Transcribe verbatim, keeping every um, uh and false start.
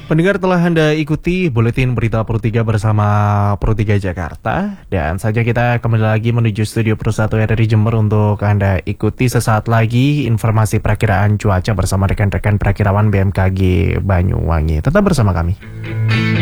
Pendengar, telah Anda ikuti Buletin Berita Pro tiga bersama Pro tiga Jakarta. Dan saja kita kembali lagi menuju studio Pro satu R R I Jember untuk Anda ikuti sesaat lagi informasi perakiraan cuaca bersama rekan-rekan perakirawan B M K G Banyuwangi. Tetap bersama kami.